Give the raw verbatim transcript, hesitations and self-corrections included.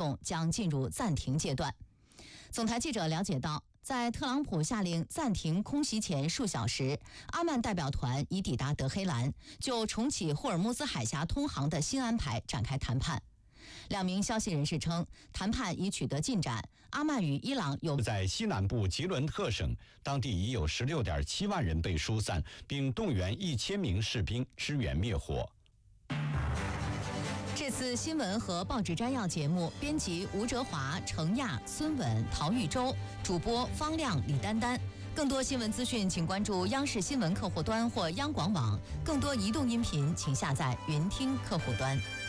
动将进入暂停阶段。总台记者了解到，在特朗普下令暂停空袭前数小时，阿曼代表团已抵达德黑兰，就重启霍尔木兹海峡通航的新安排展开谈判。两名消息人士称，谈判已取得进展。阿曼与伊朗有在西南部吉伦特省，当地已有 十六点七万人被疏散，并动员一千名士兵支援灭火。 这次新闻和报纸摘要节目，编辑吴哲华、程亚、孙稳、陶玉洲，主播方亮、李丹丹。更多新闻资讯，请关注央视新闻客户端或央广网。更多移动音频，请下载云听客户端。